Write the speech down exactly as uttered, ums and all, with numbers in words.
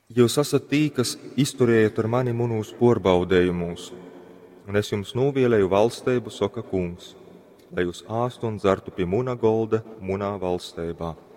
Jūs esat tī, kas izturējat ar mani munūs porbaudējumus, un es jums novēlēju valstību, saka kungs, lai jūs āstu un dzertu pie muna golda, munā valstībā.